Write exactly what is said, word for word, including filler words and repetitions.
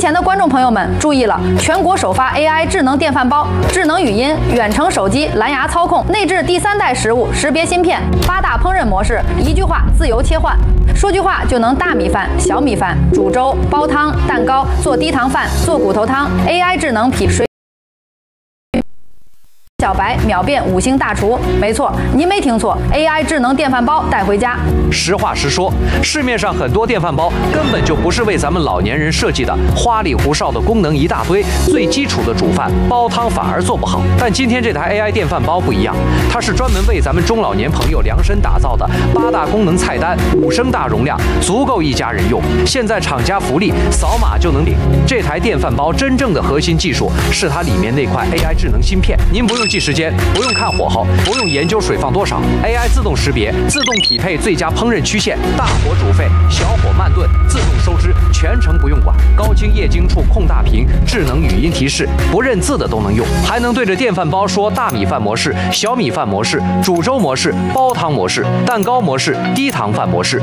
前的观众朋友们注意了，全国首发 A I 智能电饭煲，智能语音、远程手机、蓝牙操控，内置第三代食物识别芯片，八大烹饪模式，一句话自由切换，说句话就能大米饭、小米饭、煮粥、煲汤、蛋糕、做低糖饭、做骨头汤 ，A I 智能匹水。 小白秒变五星大厨，没错，您没听错 ，A I 智能电饭煲带回家。 实话实说，市面上很多电饭煲根本就不是为咱们老年人设计的，花里胡哨的功能一大堆，最基础的煮饭、煲汤反而做不好。但今天这台 A I 电饭煲不一样，它是专门为咱们中老年朋友量身打造的，八大功能菜单，五升大容量，足够一家人用。现在厂家福利，扫码就能领。这台电饭煲真正的核心技术是它里面那块 A I 智能芯片，您不用 记时间，不用看火候，不用研究水放多少 ，A I 自动识别，自动匹配最佳烹饪曲线，大火煮沸，小火慢炖，自动收汁，全程不用管。高清液晶触控大屏，智能语音提示，不认字的都能用，还能对着电饭煲说大米饭模式、小米饭模式、煮粥模式、煲汤模式、蛋糕模式、低糖饭模式。